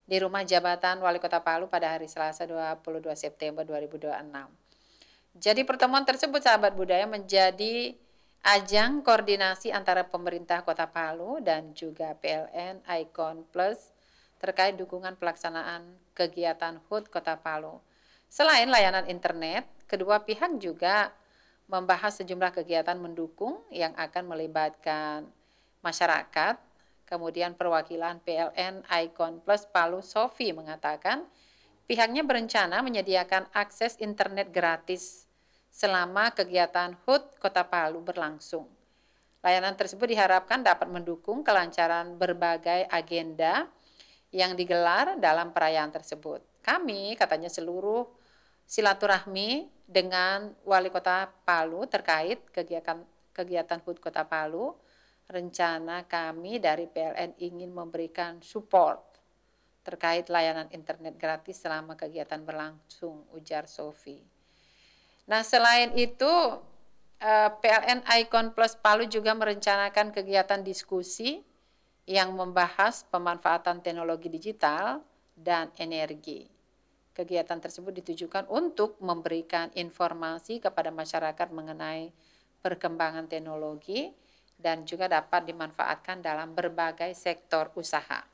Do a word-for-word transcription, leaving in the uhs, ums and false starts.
di Rumah Jabatan Wali Kota Palu pada hari Selasa dua puluh dua September dua ribu dua puluh enam. Jadi pertemuan tersebut sahabat budaya menjadi ajang koordinasi antara pemerintah Kota Palu dan juga P L N Icon Plus terkait dukungan pelaksanaan kegiatan H U T Kota Palu. Selain layanan internet, kedua pihak juga membahas sejumlah kegiatan mendukung yang akan melibatkan masyarakat. Kemudian perwakilan P L N Icon Plus Palu Sofi mengatakan pihaknya berencana menyediakan akses internet gratis selama kegiatan H U T Kota Palu berlangsung. Layanan tersebut diharapkan dapat mendukung kelancaran berbagai agenda yang digelar dalam perayaan tersebut. Kami, katanya seluruh silaturahmi dengan Wali Kota Palu terkait kegiatan kegiatan H U T Kota Palu, rencana kami dari P L N ingin memberikan support terkait layanan internet gratis selama kegiatan berlangsung, ujar Sofi. Nah, selain itu P L N Icon Plus Palu juga merencanakan kegiatan diskusi yang membahas pemanfaatan teknologi digital dan energi. Kegiatan tersebut ditujukan untuk memberikan informasi kepada masyarakat mengenai perkembangan teknologi dan juga dapat dimanfaatkan dalam berbagai sektor usaha.